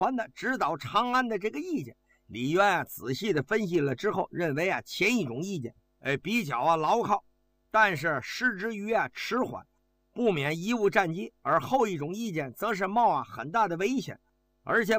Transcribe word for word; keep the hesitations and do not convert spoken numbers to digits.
团的直捣长安的这个意见。李渊啊仔细的分析了之后，认为啊前一种意见哎比较啊牢靠，但是失之于啊迟缓，不免贻误战机；而后一种意见则是冒啊很大的危险，而且